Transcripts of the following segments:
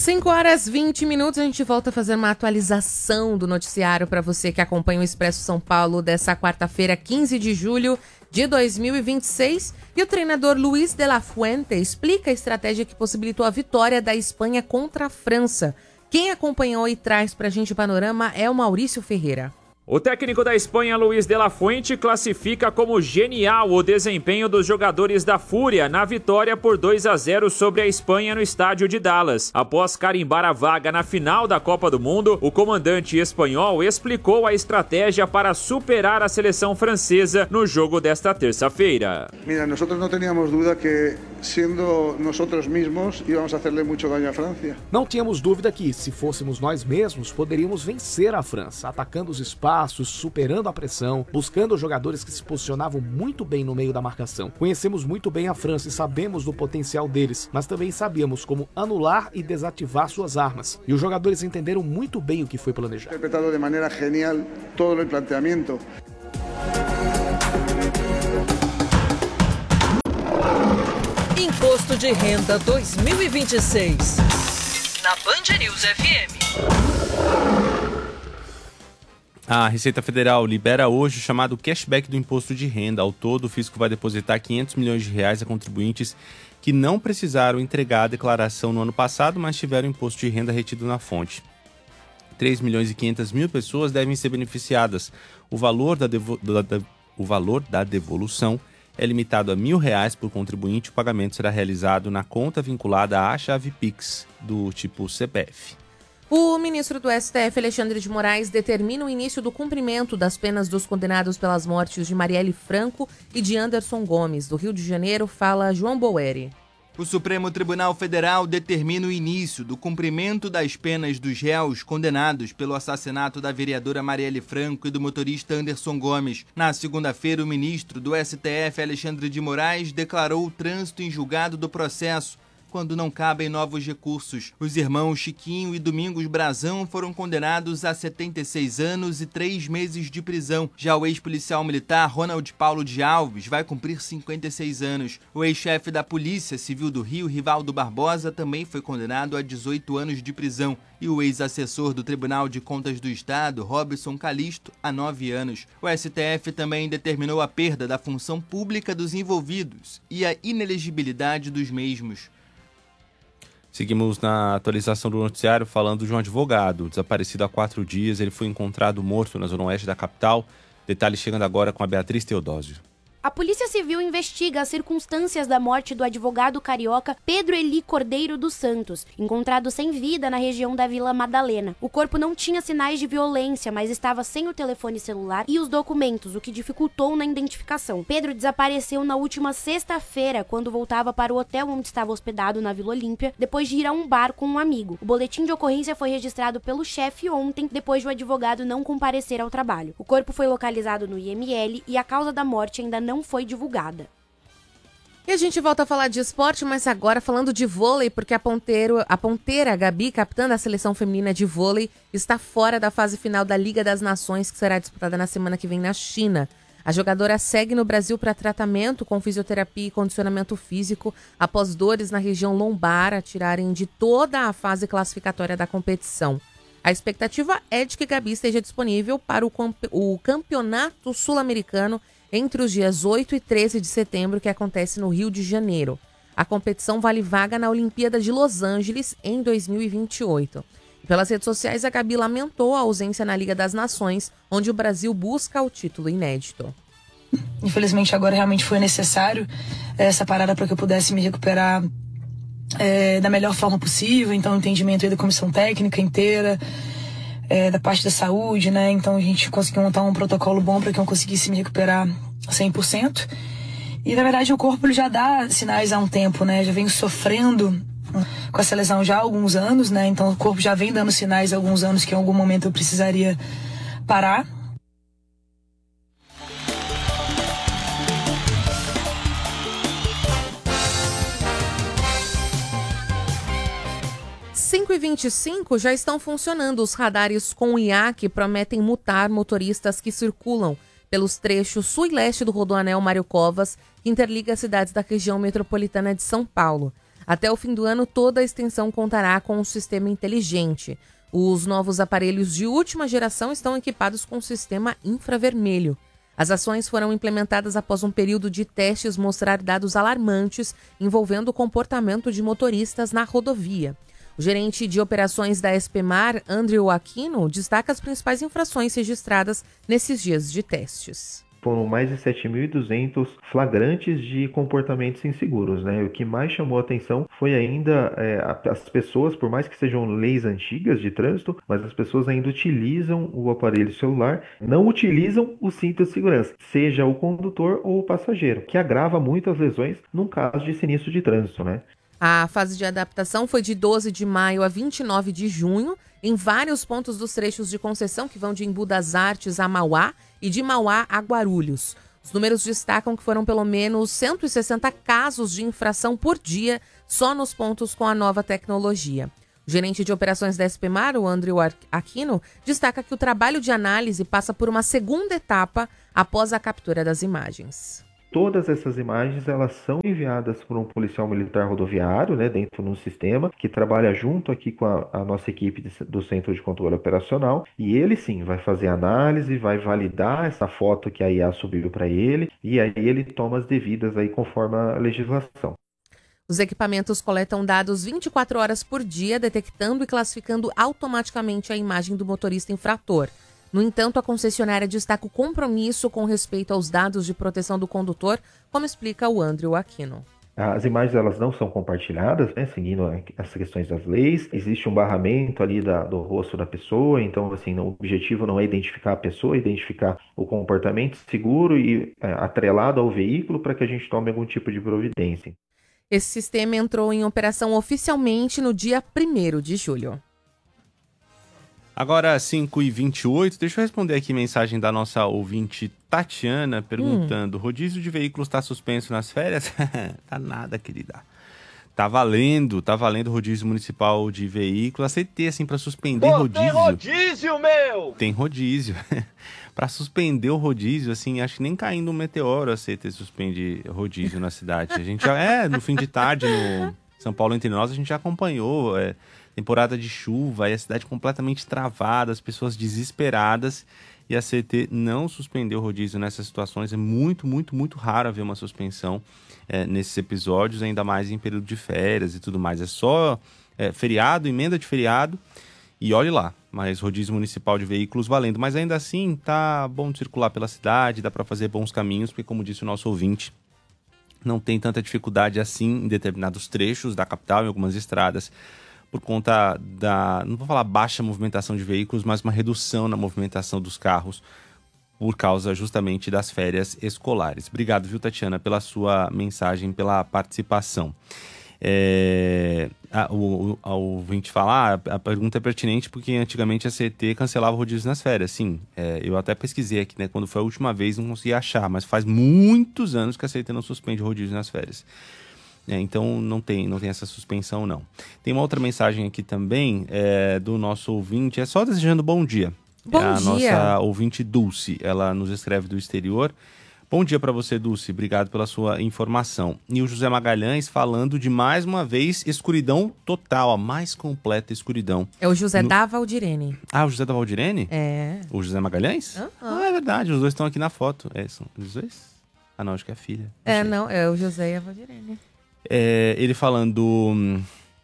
5h20, a gente volta a fazer uma atualização do noticiário para você que acompanha o Expresso São Paulo dessa quarta-feira, 15 de julho de 2026. E o treinador Luis de la Fuente explica a estratégia que possibilitou a vitória da Espanha contra a França. Quem acompanhou e traz pra gente o panorama é o Maurício Ferreira. O técnico da Espanha, Luis de la Fuente, classifica como genial o desempenho dos jogadores da Fúria na vitória por 2-0 sobre a Espanha no estádio de Dallas. Após carimbar a vaga na final da Copa do Mundo, o comandante espanhol explicou a estratégia para superar a seleção francesa no jogo desta terça-feira. Mira, nosotros no teníamos duda que, sendo nosotros mismos, íbamos a hacerle mucho daño à França. Não tínhamos dúvida que, se fôssemos nós mesmos, poderíamos vencer a França, atacando os espaços, superando a pressão, buscando jogadores que se posicionavam muito bem no meio da marcação. Conhecemos muito bem a França e sabemos do potencial deles, mas também sabíamos como anular e desativar suas armas. E os jogadores entenderam muito bem o que foi planejado. Interpretado de maneira genial todo o planteamento. Imposto de Renda 2026. Na Band News FM. A Receita Federal libera hoje o chamado cashback do imposto de renda. Ao todo, o fisco vai depositar R$500 milhões a contribuintes que não precisaram entregar a declaração no ano passado, mas tiveram imposto de renda retido na fonte. 3.500.000 pessoas devem ser beneficiadas. O valor da devolução é limitado a R$1.000 por contribuinte. O pagamento será realizado na conta vinculada à chave Pix do tipo CPF. O ministro do STF, Alexandre de Moraes, determina o início do cumprimento das penas dos condenados pelas mortes de Marielle Franco e de Anderson Gomes. Do Rio de Janeiro, fala João Boeri. O Supremo Tribunal Federal determina o início do cumprimento das penas dos réus condenados pelo assassinato da vereadora Marielle Franco e do motorista Anderson Gomes. Na segunda-feira, o ministro do STF, Alexandre de Moraes, declarou o trânsito em julgado do processo, quando não cabem novos recursos. Os irmãos Chiquinho e Domingos Brazão foram condenados a 76 anos e 3 meses de prisão. Já o ex-policial militar Ronald Paulo de Alves vai cumprir 56 anos. O ex-chefe da Polícia Civil do Rio, Rivaldo Barbosa, também foi condenado a 18 anos de prisão. E o ex-assessor do Tribunal de Contas do Estado, Robson Calixto, a 9 anos. O STF também determinou a perda da função pública dos envolvidos e a inelegibilidade dos mesmos. Seguimos na atualização do noticiário falando de um advogado desaparecido há 4 dias. Ele foi encontrado morto na zona oeste da capital. Detalhes chegando agora com a Beatriz Teodósio. A Polícia Civil investiga as circunstâncias da morte do advogado carioca Pedro Eli Cordeiro dos Santos, encontrado sem vida na região da Vila Madalena. O corpo não tinha sinais de violência, mas estava sem o telefone celular e os documentos, o que dificultou na identificação. Pedro desapareceu na última sexta-feira, quando voltava para o hotel onde estava hospedado na Vila Olímpia, depois de ir a um bar com um amigo. O boletim de ocorrência foi registrado pelo chefe ontem, depois de o advogado não comparecer ao trabalho. O corpo foi localizado no IML e a causa da morte ainda não foi divulgada. E a gente volta a falar de esporte, mas agora falando de vôlei, porque a ponteira Gabi, capitã da seleção feminina de vôlei, está fora da fase final da Liga das Nações, que será disputada na semana que vem na China. A jogadora segue no Brasil para tratamento com fisioterapia e condicionamento físico após dores na região lombar a tirarem de toda a fase classificatória da competição. A expectativa é de que Gabi esteja disponível para o Campeonato Sul-Americano entre os dias 8 e 13 de setembro, que acontece no Rio de Janeiro. A competição vale vaga na Olimpíada de Los Angeles em 2028. Pelas redes sociais, a Gabi lamentou a ausência na Liga das Nações, onde o Brasil busca o título inédito. Infelizmente, agora realmente foi necessário essa parada para que eu pudesse me recuperar da melhor forma possível. Então, o entendimento aí da comissão técnica inteira, da parte da saúde, né? Então a gente conseguiu montar um protocolo bom para que eu conseguisse me recuperar 100%. E na verdade o corpo ele já dá sinais há um tempo, né? Já venho sofrendo com essa lesão já há alguns anos, né? Então o corpo já vem dando sinais há alguns anos que em algum momento eu precisaria parar. Às 5h25 já estão funcionando os radares com IA que prometem multar motoristas que circulam pelos trechos sul e leste do Rodoanel Mário Covas, que interliga as cidades da região metropolitana de São Paulo. Até o fim do ano, toda a extensão contará com um sistema inteligente. Os novos aparelhos de última geração estão equipados com um sistema infravermelho. As ações foram implementadas após um período de testes mostrar dados alarmantes envolvendo o comportamento de motoristas na rodovia. O gerente de operações da SPMar, Andrew Aquino, destaca as principais infrações registradas nesses dias de testes. Foram mais de 7.200 flagrantes de comportamentos inseguros, né? O que mais chamou a atenção foi ainda as pessoas, por mais que sejam leis antigas de trânsito, mas as pessoas ainda utilizam o aparelho celular, não utilizam o cinto de segurança, seja o condutor ou o passageiro, que agrava muito as lesões num caso de sinistro de trânsito, né? A fase de adaptação foi de 12 de maio a 29 de junho, em vários pontos dos trechos de concessão que vão de Embu das Artes a Mauá e de Mauá a Guarulhos. Os números destacam que foram pelo menos 160 casos de infração por dia só nos pontos com a nova tecnologia. O gerente de operações da SPMar, o Andrew Aquino, destaca que o trabalho de análise passa por uma segunda etapa após a captura das imagens. Todas essas imagens elas são enviadas por um policial militar rodoviário, né, dentro de um sistema que trabalha junto aqui com a nossa equipe do Centro de Controle Operacional, e ele sim vai fazer análise, vai validar essa foto que a IA subiu para ele, e aí ele toma as devidas aí conforme a legislação. Os equipamentos coletam dados 24 horas por dia, detectando e classificando automaticamente a imagem do motorista infrator. No entanto, a concessionária destaca o compromisso com respeito aos dados de proteção do condutor, como explica o Andrew Aquino. As imagens elas não são compartilhadas, né, seguindo as questões das leis. Existe um barramento ali do rosto da pessoa, então assim, o objetivo não é identificar a pessoa, é identificar o comportamento seguro e atrelado ao veículo para que a gente tome algum tipo de providência. Esse sistema entrou em operação oficialmente no dia 1º de julho. Agora, 5h28, deixa eu responder aqui mensagem da nossa ouvinte Tatiana, perguntando, rodízio de veículos está suspenso nas férias? Tá nada, querida. Tá valendo rodízio municipal de veículos. Aceitei, assim, para suspender rodízio. Tem rodízio, meu! Tem rodízio. Para suspender o rodízio, assim, acho que nem caindo um meteoro aceita suspende rodízio na cidade. A gente já, no fim de tarde, no São Paulo Entre Nós, a gente já acompanhou, temporada de chuva, e a cidade completamente travada, as pessoas desesperadas, e a CT não suspendeu o rodízio nessas situações. É muito, muito, muito raro haver uma suspensão nesses episódios, ainda mais em período de férias e tudo mais. É só feriado, emenda de feriado, e olhe lá, mas rodízio municipal de veículos valendo. Mas ainda assim, tá bom de circular pela cidade, dá para fazer bons caminhos, porque como disse o nosso ouvinte, não tem tanta dificuldade assim em determinados trechos da capital, em algumas estradas, por conta da, não vou falar baixa movimentação de veículos, mas uma redução na movimentação dos carros por causa justamente das férias escolares. Obrigado, viu, Tatiana, pela sua mensagem, pela participação. O ouvinte falar, a pergunta é pertinente porque antigamente a CT cancelava rodízios nas férias. Sim, eu até pesquisei aqui, né, quando foi a última vez não consegui achar, mas faz muitos anos que a CT não suspende rodízio nas férias. Então não tem essa suspensão, não. Tem uma outra mensagem aqui também do nosso ouvinte, só desejando bom dia. Bom dia. Nossa ouvinte Dulce, ela nos escreve do exterior. Bom dia para você, Dulce, obrigado pela sua informação. E o José Magalhães falando de, mais uma vez, escuridão total, a mais completa escuridão. É o José da Valdirene. Ah, o José da Valdirene? É. O José Magalhães? Ah, é verdade, os dois estão aqui na foto. São os dois? Ah, não, acho que é a filha. Não, é o José e a Valdirene. Ele falando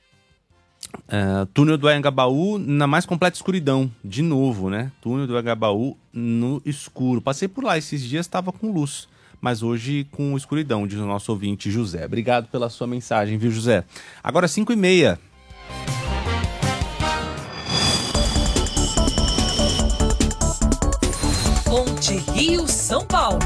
túnel do Anhangabaú na mais completa escuridão, de novo, né? Túnel do Anhangabaú no escuro. Passei por lá esses dias, estava com luz, mas hoje com escuridão, diz o nosso ouvinte José. Obrigado pela sua mensagem, viu, José? Agora 5h30. Ponte Rio São Paulo.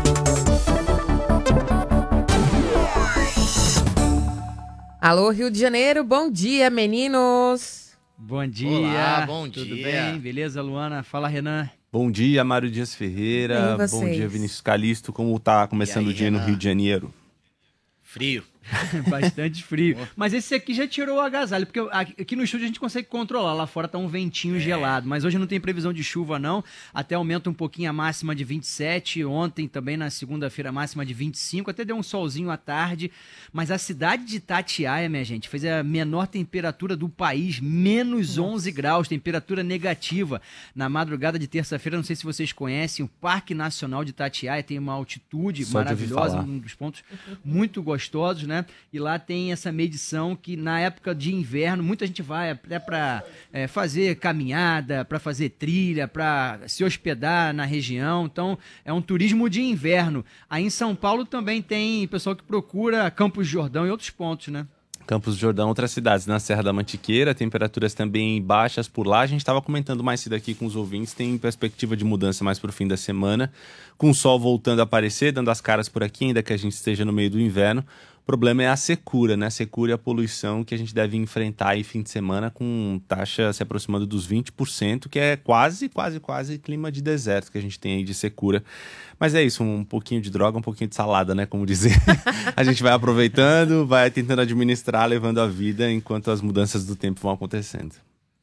Alô, Rio de Janeiro, bom dia, meninos. Bom dia. Olá, bom dia. Tudo bem? Beleza, Luana? Fala, Renan. Bom dia, Mário Dias Ferreira. Bom dia, Vinícius Calisto. Como tá começando o dia no Rio de Janeiro? Frio. Bastante frio. Mas esse aqui já tirou o agasalho, porque aqui no estúdio a gente consegue controlar. Lá fora tá um ventinho gelado. Mas hoje não tem previsão de chuva, não. Até aumenta um pouquinho a máxima de 27. Ontem também, na segunda-feira, a máxima de 25. Até deu um solzinho à tarde. Mas a cidade de Itatiaia, minha gente, fez a menor temperatura do país, menos 11 graus, temperatura negativa. Na madrugada de terça-feira, não sei se vocês conhecem, o Parque Nacional de Itatiaia tem uma altitude maravilhosa, um dos pontos muito gostosos, né? E lá tem essa medição que na época de inverno, muita gente vai até para fazer caminhada, para fazer trilha, para se hospedar na região. Então, é um turismo de inverno. Aí em São Paulo também tem pessoal que procura Campos do Jordão e outros pontos, né? Campos do Jordão, outras cidades na Serra da Mantiqueira, temperaturas também baixas por lá. A gente estava comentando mais cedo aqui com os ouvintes, tem perspectiva de mudança mais para o fim da semana, com o sol voltando a aparecer, dando as caras por aqui, ainda que a gente esteja no meio do inverno. O problema é a secura, né? A secura e a poluição que a gente deve enfrentar aí fim de semana com taxa se aproximando dos 20%, que é quase clima de deserto que a gente tem aí de secura. Mas é isso, um pouquinho de droga, um pouquinho de salada, né? Como dizer. A gente vai aproveitando, vai tentando administrar, levando a vida enquanto as mudanças do tempo vão acontecendo.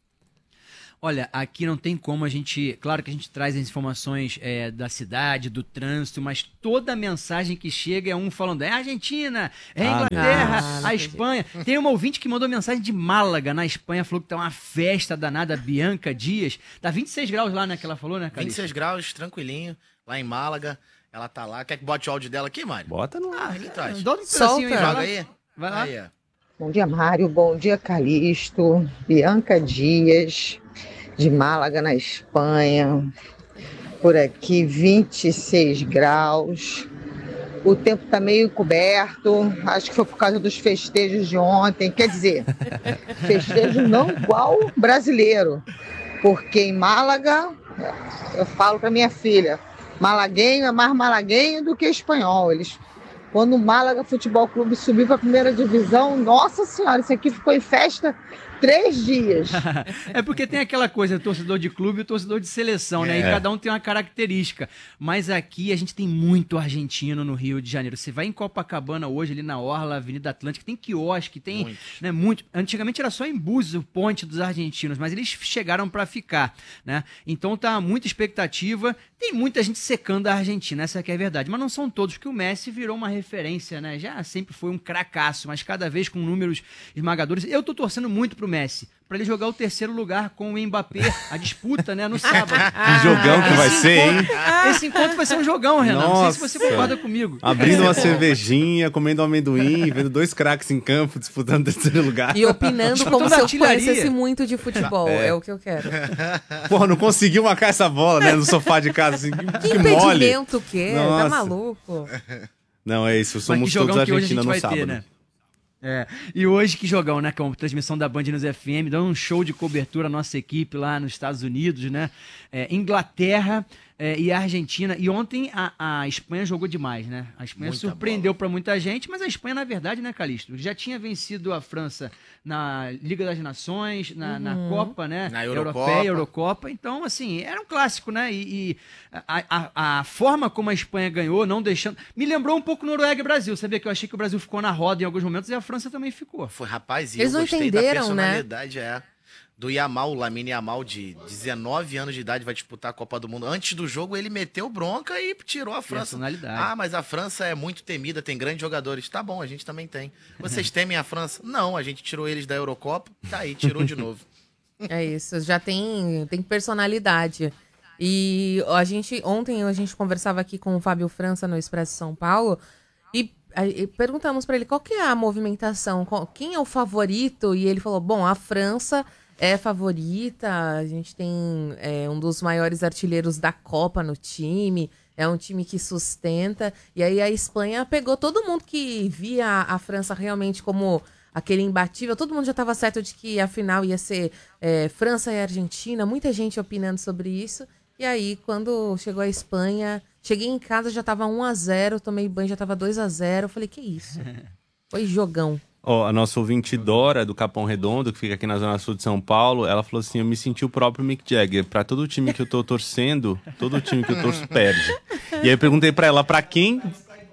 Olha, aqui não tem como a gente... Claro que a gente traz as informações da cidade, do trânsito, mas toda a mensagem que chega é um falando é a Argentina, é a Inglaterra, a Espanha. Tem uma ouvinte que mandou mensagem de Málaga, na Espanha, falou que tá uma festa danada, Bianca Dias. Tá 26 graus lá, né, que ela falou, né, Calixto? 26 graus, tranquilinho, lá em Málaga. Ela tá lá. Quer que bote o áudio dela aqui, Mário? Bota no... ele traz. Dá um pedacinho aí, joga aí. Vai lá. Aí, Bom dia, Mário. Bom dia, Calixto. Bianca Dias, de Málaga, na Espanha. Por aqui, 26 graus. O tempo está meio encoberto. Acho que foi por causa dos festejos de ontem. Quer dizer, festejo não igual brasileiro. Porque em Málaga, eu falo para minha filha, malaguenho é mais malaguenho do que espanhol. Quando o Málaga Futebol Clube subiu para a primeira divisão, nossa senhora, isso aqui ficou em festa 3 dias. É porque tem aquela coisa, torcedor de clube e torcedor de seleção, né? E cada um tem uma característica. Mas aqui a gente tem muito argentino no Rio de Janeiro. Você vai em Copacabana hoje, ali na Orla, Avenida Atlântica, tem quiosque, tem muito. Antigamente era só em Búzios o ponte dos argentinos, mas eles chegaram para ficar, né? Então tá muita expectativa. Tem muita gente secando a Argentina, essa que é a verdade. Mas não são todos, porque o Messi virou uma referência, né? Já sempre foi um cracaço, mas cada vez com números esmagadores. Eu tô torcendo muito pro Messi, para ele jogar o 3º lugar com o Mbappé, a disputa, né, no sábado. Que jogão que vai ser, hein? Esse encontro vai ser um jogão, Renan. Nossa. Não sei se você concorda comigo. Abrindo uma cervejinha, comendo um amendoim, vendo 2 craques em campo, disputando o 3º lugar. E opinando como se eu conhecesse muito de futebol. É o que eu quero. Porra, não conseguiu marcar essa bola, né, no sofá de casa. Assim, que impedimento que é? Tá maluco? Não, é isso. Somos todos Argentina no sábado. Ter, né? E hoje que jogão, né? Com a transmissão da Band News FM, dando um show de cobertura à nossa equipe lá nos Estados Unidos, né? Inglaterra e a Argentina. E ontem a Espanha jogou demais, né? A Espanha surpreendeu para muita gente, mas a Espanha, na verdade, né, Calixto? Já tinha vencido a França na Liga das Nações, na Copa, né? Na Europeia, Eurocopa. Então, assim, era um clássico, né? E a forma como a Espanha ganhou, não deixando... Me lembrou um pouco Noruega e Brasil. Sabia que eu achei que o Brasil ficou na roda em alguns momentos e a França também ficou. Foi, rapaz, e eles eu gostei da personalidade, né? Do Yamal, o Lamine Yamal, de 19 anos de idade, vai disputar a Copa do Mundo. Antes do jogo, ele meteu bronca e tirou a França. Personalidade. Mas a França é muito temida, tem grandes jogadores. Tá bom, a gente também tem. Vocês temem a França? Não, a gente tirou eles da Eurocopa, tá aí, tirou de novo. É isso, já tem personalidade. E ontem a gente conversava aqui com o Fábio França no Expresso São Paulo e perguntamos para ele qual que é a movimentação, quem é o favorito, e ele falou, bom, a França é favorita, a gente tem um dos maiores artilheiros da Copa no time, é um time que sustenta, e aí a Espanha pegou todo mundo que via a França realmente como aquele imbatível, todo mundo já estava certo de que a final ia ser França e Argentina, muita gente opinando sobre isso, e aí quando chegou a Espanha, cheguei em casa, já tava 1-0, tomei banho, já tava 2-0, falei, que isso? Foi jogão. A nossa ouvinte Dora, do Capão Redondo, que fica aqui na Zona Sul de São Paulo, ela falou assim, eu me senti o próprio Mick Jagger. Pra todo time que eu tô torcendo, todo time que eu torço perde. E aí eu perguntei pra ela, pra quem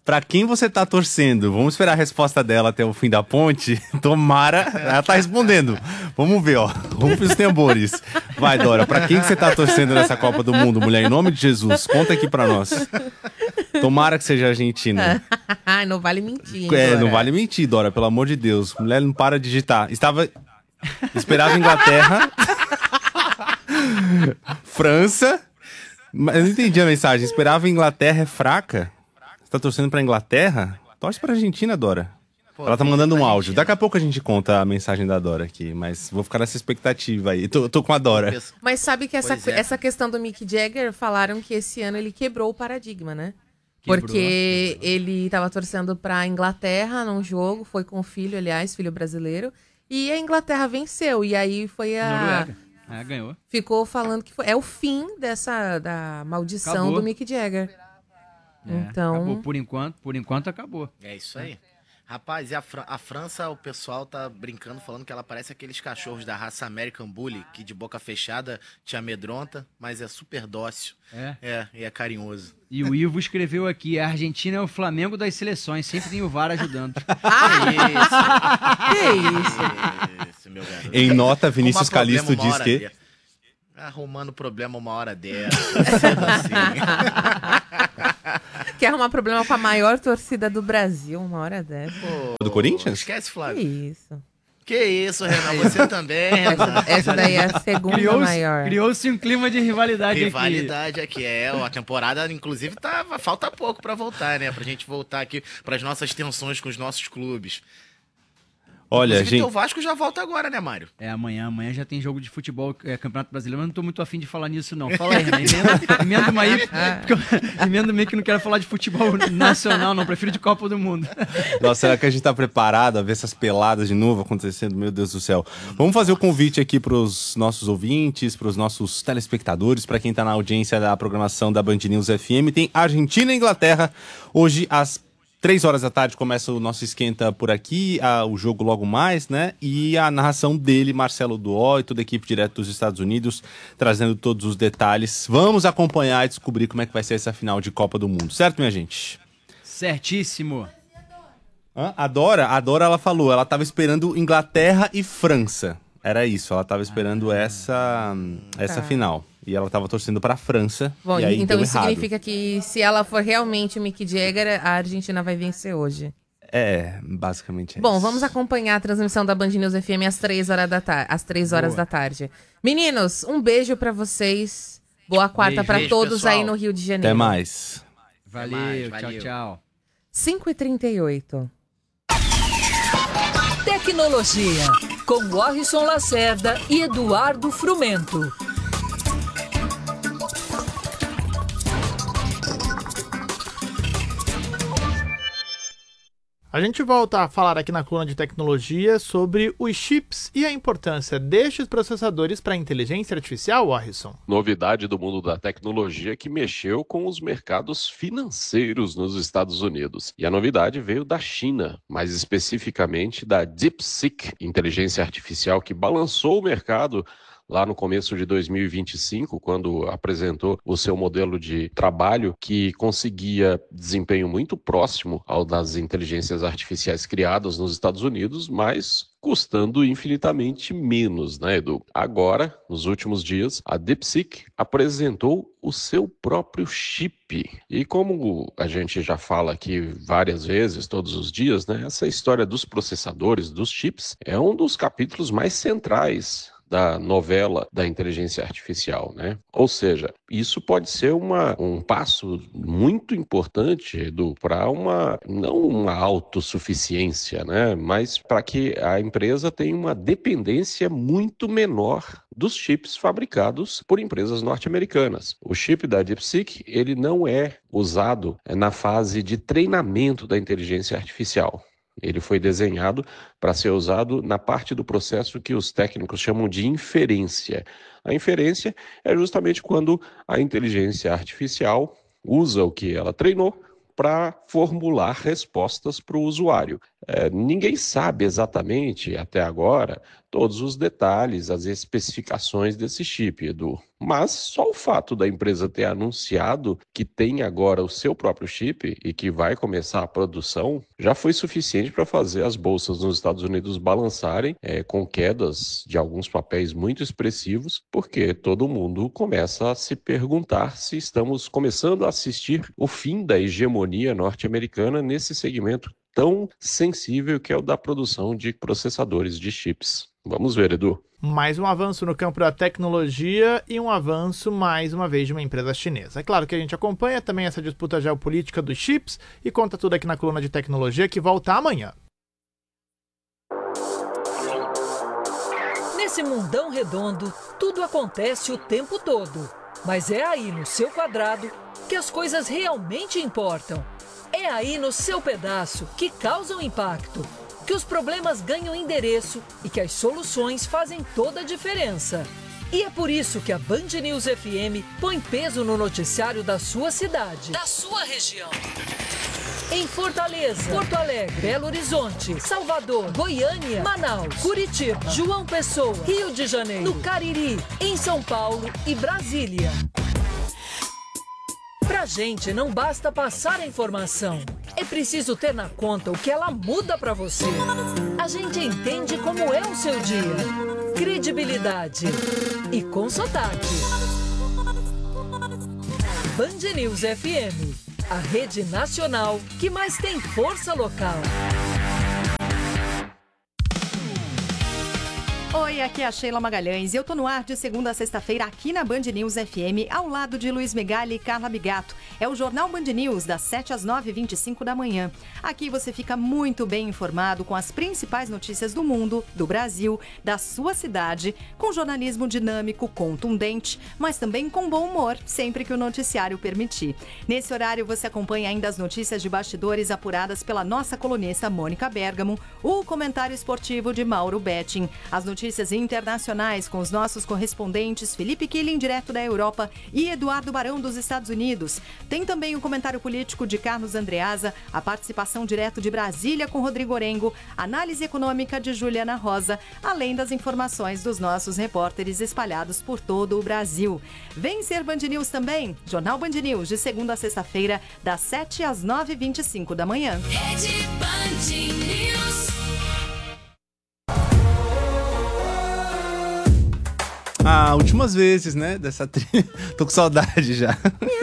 Pra quem você tá torcendo? Vamos esperar a resposta dela até o fim da ponte? Tomara. Ela tá respondendo. Vamos ver, ó. Rufem os tambores. Vai, Dora. Pra quem que você tá torcendo nessa Copa do Mundo, mulher? Em nome de Jesus, conta aqui pra nós. Tomara que seja Argentina. Não vale mentir. Dora. Não vale mentir, Dora. Pelo amor de Deus. Mulher não para de digitar. Esperava Inglaterra. França. Mas eu não entendi a mensagem. Esperava Inglaterra é fraca. Você tá torcendo pra Inglaterra? Torce pra Argentina, Dora. Pô, ela tá mandando um áudio. Daqui a pouco a gente conta a mensagem da Dora aqui, mas vou ficar nessa expectativa aí. Tô com a Dora. Mas sabe que essa questão do Mick Jagger, falaram que esse ano ele quebrou o paradigma, né? Porque ele tava torcendo pra Inglaterra num jogo, foi com o filho, aliás, filho brasileiro, e a Inglaterra venceu, e aí foi a... Noruega. Ganhou. Ficou falando que é o fim da maldição do Mick Jagger. Então... Acabou. Por enquanto acabou. É isso aí. Rapaz, e a França, o pessoal tá brincando, falando que ela parece aqueles cachorros da raça American Bully, que de boca fechada te amedronta, mas é super dócil. E é carinhoso. E o Ivo escreveu aqui, a Argentina é o Flamengo das seleções, sempre tem o VAR ajudando. Que isso, meu garoto. Em nota, Vinícius Calisto diz que... Arrumando problema uma hora dessa, cedo assim. Quer arrumar problema com a maior torcida do Brasil, uma hora dessa. Do Corinthians? Esquece, Flávio. Que isso, Renan, você também, Renan. Essa daí é a segunda maior. Criou-se um clima de rivalidade aqui. A temporada, inclusive, falta pouco pra voltar, né? Pra gente voltar aqui pras nossas tensões com os nossos clubes. Olha, gente... o Vasco já volta agora, né, Mário? Amanhã já tem jogo de futebol, Campeonato Brasileiro, mas não tô muito afim de falar nisso, não. Fala aí, Renan, emenda uma aí, emenda meio que não quero falar de futebol nacional, não, prefiro de Copa do Mundo. Nossa, será que a gente tá preparado a ver essas peladas de novo acontecendo? Meu Deus do céu. Vamos fazer o convite aqui pros nossos ouvintes, pros nossos telespectadores, pra quem tá na audiência da programação da Band News FM. Tem Argentina e Inglaterra, hoje às 3 horas da tarde começa o nosso esquenta por aqui, o jogo logo mais, né? E a narração dele, Marcelo Duó e toda a equipe direto dos Estados Unidos, trazendo todos os detalhes. Vamos acompanhar e descobrir como é que vai ser essa final de Copa do Mundo, certo, minha gente? Certíssimo. A Dora, ela falou, ela tava esperando Inglaterra e França. Era isso, ela tava esperando essa final. E ela tava torcendo pra França. Bom, e aí então deu isso errado. significa que se ela for realmente o Mick Jagger, a Argentina vai vencer hoje. Basicamente Bom, isso. vamos acompanhar a transmissão da Band News FM às 3 horas da tarde. Meninos, um beijo pra vocês. Boa quarta pra todos pessoal. Aí no Rio de Janeiro. Até mais. Valeu. Tchau. 5h38. Tecnologia, com Warrison Lacerda e Eduardo Frumento. A gente volta a falar aqui na coluna de tecnologia sobre os chips e a importância destes processadores para a inteligência artificial, Warrison. Novidade do mundo da tecnologia que mexeu com os mercados financeiros nos Estados Unidos. E a novidade veio da China, mais especificamente da DeepSeek, inteligência artificial que balançou o mercado lá no começo de 2025, quando apresentou o seu modelo de trabalho que conseguia desempenho muito próximo ao das inteligências artificiais criadas nos Estados Unidos, mas custando infinitamente menos, né, Edu? Agora, nos últimos dias, a DeepSeek apresentou o seu próprio chip. E como a gente já fala aqui várias vezes, todos os dias, né, essa história dos processadores, dos chips, é um dos capítulos mais centrais da novela da inteligência artificial, né? Ou seja, isso pode ser um passo muito importante, Edu, para não uma autossuficiência, né? Mas para que a empresa tenha uma dependência muito menor dos chips fabricados por empresas norte-americanas. O chip da DeepSeek, ele não é usado na fase de treinamento da inteligência artificial. Ele foi desenhado para ser usado na parte do processo que os técnicos chamam de inferência. A inferência é justamente quando a inteligência artificial usa o que ela treinou para formular respostas para o usuário. Ninguém sabe exatamente, até agora, todos os detalhes, as especificações desse chip, Edu. Mas só o fato da empresa ter anunciado que tem agora o seu próprio chip e que vai começar a produção, já foi suficiente para fazer as bolsas nos Estados Unidos balançarem, com quedas de alguns papéis muito expressivos, porque todo mundo começa a se perguntar se estamos começando a assistir o fim da hegemonia norte-americana nesse segmento tão sensível que é o da produção de processadores de chips. Vamos ver, Edu. Mais um avanço no campo da tecnologia e um avanço, mais uma vez, de uma empresa chinesa. É claro que a gente acompanha também essa disputa geopolítica dos chips e conta tudo aqui na coluna de tecnologia, que volta amanhã. Nesse mundão redondo, tudo acontece o tempo todo. Mas é aí no seu quadrado que as coisas realmente importam. É aí no seu pedaço que causam impacto, que os problemas ganham endereço e que as soluções fazem toda a diferença. E é por isso que a Band News FM põe peso no noticiário da sua cidade, da sua região. Em Fortaleza, Porto Alegre, Belo Horizonte, Salvador, Goiânia, Manaus, Curitiba, João Pessoa, Rio de Janeiro, no Cariri, em São Paulo e Brasília. Pra gente não basta passar a informação, é preciso ter na conta o que ela muda pra você. A gente entende como é o seu dia. Credibilidade e com sotaque. Band News FM, a rede nacional que mais tem força local. Oi, aqui é a Sheila Magalhães e eu tô no ar de segunda a sexta-feira aqui na Band News FM, ao lado de Luiz Megali e Carla Bigato. É o Jornal Band News, das 7 às 9h25 da manhã. Aqui você fica muito bem informado com as principais notícias do mundo, do Brasil, da sua cidade, com jornalismo dinâmico, contundente, mas também com bom humor, sempre que o noticiário permitir. Nesse horário você acompanha ainda as notícias de bastidores apuradas pela nossa colunista Mônica Bergamo, o comentário esportivo de Mauro Betting, as notícias internacionais com os nossos correspondentes Felipe Killing, direto da Europa, e Eduardo Barão, dos Estados Unidos. Tem também o comentário político de Carlos Andreasa, a participação direto de Brasília com Rodrigo Orengo, análise econômica de Juliana Rosa, além das informações dos nossos repórteres espalhados por todo o Brasil. Vem ser Band News também, Jornal Band News, de segunda a sexta-feira, das 7 às 9h25 da manhã. Rede Band News. Últimas vezes, né, dessa trilha. Tô com saudade já.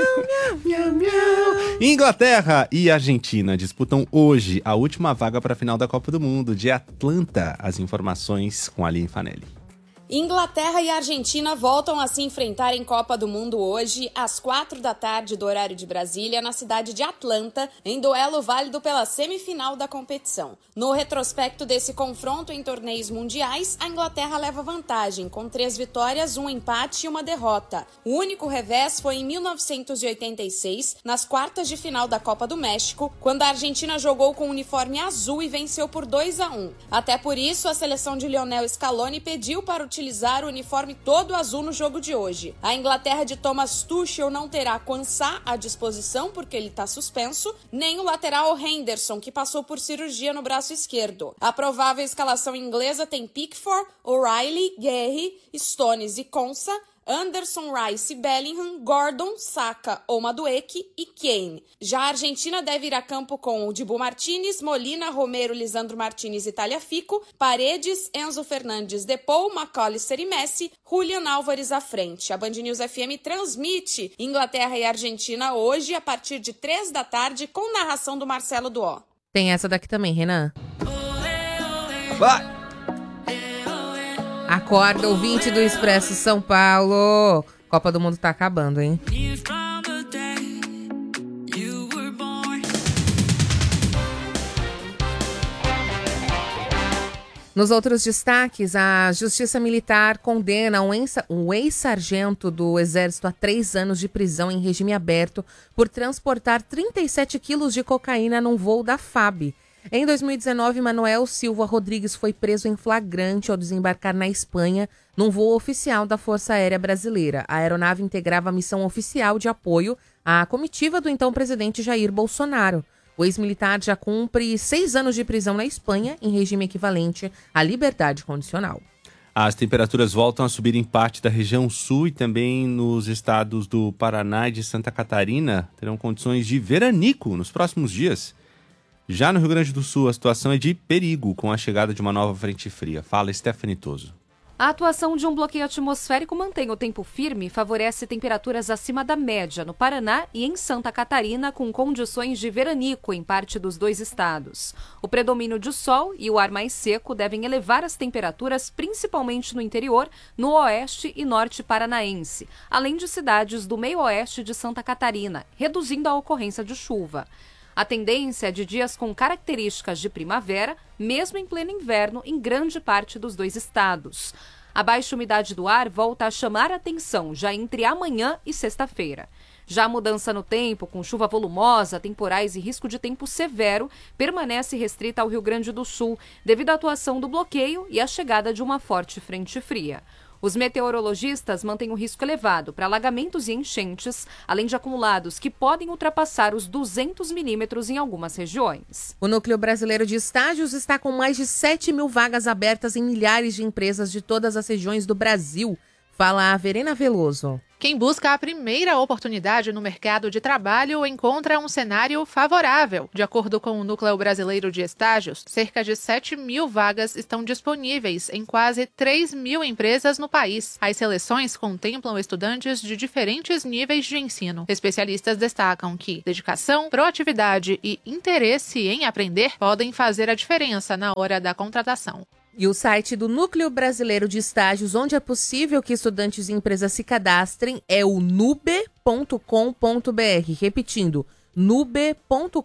Inglaterra e Argentina disputam hoje a última vaga para a final da Copa do Mundo de Atlanta. As informações com a Aline Fanelli. Inglaterra e Argentina voltam a se enfrentar em Copa do Mundo hoje, às 4h do horário de Brasília, na cidade de Atlanta, em duelo válido pela semifinal da competição. No retrospecto desse confronto em torneios mundiais, a Inglaterra leva vantagem, com 3 vitórias, 1 empate e 1 derrota. O único revés foi em 1986, nas quartas de final da Copa do México, quando a Argentina jogou com o uniforme azul e venceu por 2-1. Até por isso, a seleção de Lionel Scaloni pediu para utilizar o uniforme todo azul no jogo de hoje. A Inglaterra de Thomas Tuchel não terá Quansah à disposição porque ele está suspenso, nem o lateral Henderson, que passou por cirurgia no braço esquerdo. A provável escalação inglesa tem Pickford, O'Reilly, Guerri, Stones e Quansah, Anderson, Rice, Bellingham, Gordon, Saka ou Madueke e Kane. Já a Argentina deve ir a campo com o Dibu Martínez, Molina, Romero, Lisandro Martínez e Tagliafico, Paredes, Enzo Fernandes, Depou, McAllister e Messi, Julian Álvares à frente. A Band News FM transmite Inglaterra e Argentina hoje a partir de 3h com narração do Marcelo Duó. Tem essa daqui também, Renan. Vai! Acorda, ouvinte do Expresso São Paulo. Copa do Mundo tá acabando, hein? Nos outros destaques, a Justiça Militar condena um ex-sargento do Exército a 3 anos de prisão em regime aberto por transportar 37 quilos de cocaína num voo da FAB. Em 2019, Manuel Silva Rodrigues foi preso em flagrante ao desembarcar na Espanha num voo oficial da Força Aérea Brasileira. A aeronave integrava a missão oficial de apoio à comitiva do então presidente Jair Bolsonaro. O ex-militar já cumpre 6 anos de prisão na Espanha, em regime equivalente à liberdade condicional. As temperaturas voltam a subir em parte da região sul e também nos estados do Paraná e de Santa Catarina terão condições de veranico nos próximos dias. Já no Rio Grande do Sul, a situação é de perigo com a chegada de uma nova frente fria. Fala Stephanie Toso. A atuação de um bloqueio atmosférico mantém o tempo firme e favorece temperaturas acima da média no Paraná e em Santa Catarina, com condições de veranico em parte dos dois estados. O predomínio de sol e o ar mais seco devem elevar as temperaturas, principalmente no interior, no oeste e norte paranaense, além de cidades do meio-oeste de Santa Catarina, reduzindo a ocorrência de chuva. A tendência é de dias com características de primavera, mesmo em pleno inverno, em grande parte dos dois estados. A baixa umidade do ar volta a chamar a atenção já entre amanhã e sexta-feira. Já a mudança no tempo, com chuva volumosa, temporais e risco de tempo severo, permanece restrita ao Rio Grande do Sul, devido à atuação do bloqueio e à chegada de uma forte frente fria. Os meteorologistas mantêm o risco elevado para alagamentos e enchentes, além de acumulados que podem ultrapassar os 200 milímetros em algumas regiões. O Núcleo Brasileiro de Estágios está com mais de 7 mil vagas abertas em milhares de empresas de todas as regiões do Brasil. Fala a Verena Veloso. Quem busca a primeira oportunidade no mercado de trabalho encontra um cenário favorável. De acordo com o Núcleo Brasileiro de Estágios, cerca de 7 mil vagas estão disponíveis em quase 3 mil empresas no país. As seleções contemplam estudantes de diferentes níveis de ensino. Especialistas destacam que dedicação, proatividade e interesse em aprender podem fazer a diferença na hora da contratação. E o site do Núcleo Brasileiro de Estágios, onde é possível que estudantes e empresas se cadastrem, é o nube.com.br. Repetindo, nube.com.br.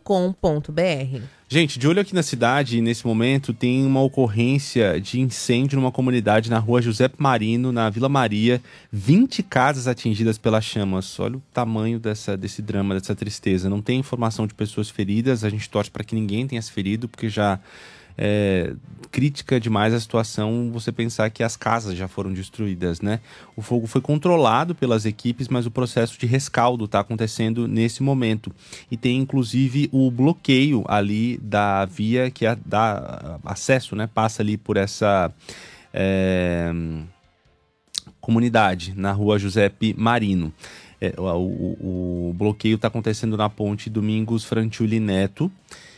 Gente, de olho aqui na cidade, nesse momento, tem uma ocorrência de incêndio numa comunidade na rua José Marino, na Vila Maria. 20 casas atingidas pelas chamas. Olha o tamanho desse drama, dessa tristeza. Não tem informação de pessoas feridas. A gente torce para que ninguém tenha se ferido, porque já é crítica demais a situação você pensar que as casas já foram destruídas, né? O fogo foi controlado pelas equipes, mas o processo de rescaldo está acontecendo nesse momento. E tem inclusive o bloqueio ali da via que dá acesso, né? Passa ali por essa comunidade, na rua Giuseppe Marino. O bloqueio está acontecendo na ponte Domingos Frantiuli Neto.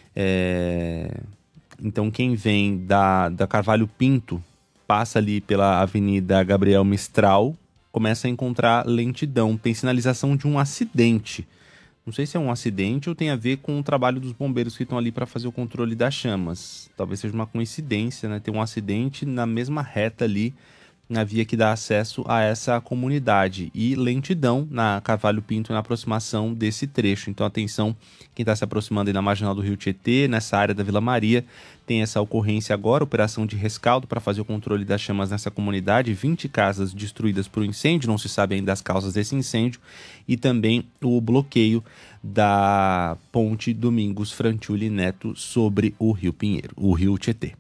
Então quem vem da Carvalho Pinto, passa ali pela Avenida Gabriel Mistral, começa a encontrar lentidão. Tem sinalização de um acidente. Não sei se é um acidente ou tem a ver com o trabalho dos bombeiros que estão ali para fazer o controle das chamas. Talvez seja uma coincidência, né? Ter um acidente na mesma reta ali, na via que dá acesso a essa comunidade, e lentidão na Carvalho Pinto na aproximação desse trecho. Então atenção, quem está se aproximando aí na marginal do Rio Tietê, nessa área da Vila Maria, tem essa ocorrência agora, operação de rescaldo para fazer o controle das chamas nessa comunidade. 20 casas destruídas por um incêndio, não se sabe ainda as causas desse incêndio, e também o bloqueio da ponte Domingos Frantiuli Neto sobre o Rio Pinheiro, o Rio Tietê.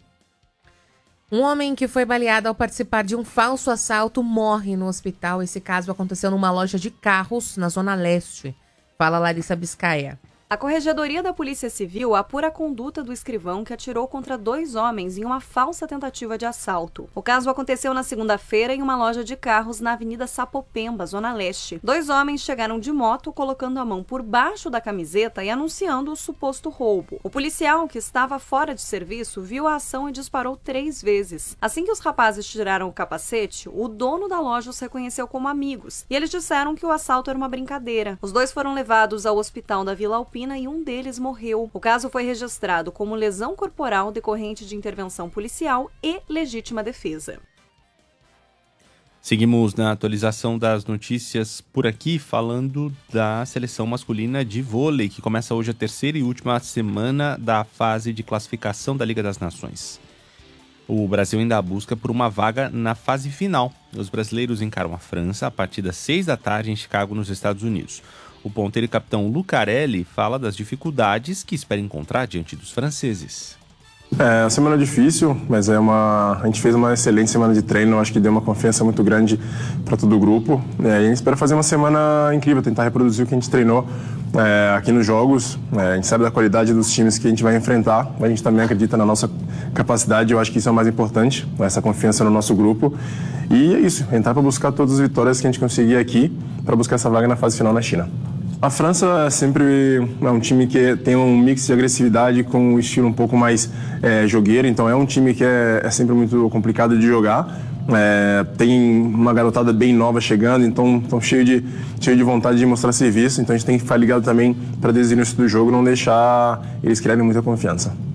Um homem que foi baleado ao participar de um falso assalto morre no hospital. Esse caso aconteceu numa loja de carros na Zona Leste. Fala Larissa Biscaia. A Corregedoria da Polícia Civil apura a conduta do escrivão que atirou contra 2 homens em uma falsa tentativa de assalto. O caso aconteceu na segunda-feira em uma loja de carros na Avenida Sapopemba, Zona Leste. 2 homens chegaram de moto colocando a mão por baixo da camiseta e anunciando o suposto roubo. O policial, que estava fora de serviço, viu a ação e disparou 3 vezes. Assim que os rapazes tiraram o capacete, o dono da loja os reconheceu como amigos e eles disseram que o assalto era uma brincadeira. Os 2 foram levados ao hospital da Vila Alpina e um deles morreu. O caso foi registrado como lesão corporal decorrente de intervenção policial e legítima defesa. Seguimos na atualização das notícias por aqui, falando da seleção masculina de vôlei, que começa hoje a 3ª e última semana da fase de classificação da Liga das Nações. O Brasil ainda busca por uma vaga na fase final. Os brasileiros encaram a França a partir das 6 da tarde em Chicago, nos Estados Unidos. O ponteiro e capitão Lucarelli fala das dificuldades que espera encontrar diante dos franceses. É uma semana difícil, mas a gente fez uma excelente semana de treino, acho que deu uma confiança muito grande para todo o grupo. E a gente espera fazer uma semana incrível, tentar reproduzir o que a gente treinou aqui nos jogos. A gente sabe da qualidade dos times que a gente vai enfrentar, mas a gente também acredita na nossa capacidade, eu acho que isso é o mais importante, essa confiança no nosso grupo. E é isso, entrar para buscar todas as vitórias que a gente conseguir aqui para buscar essa vaga na fase final na China. A França é sempre um time que tem um mix de agressividade com um estilo um pouco mais jogueiro, então é um time que é sempre muito complicado de jogar. Tem uma garotada bem nova chegando, então cheio de vontade de mostrar serviço, então a gente tem que ficar ligado também para desde o início do jogo não deixar eles criarem muita confiança.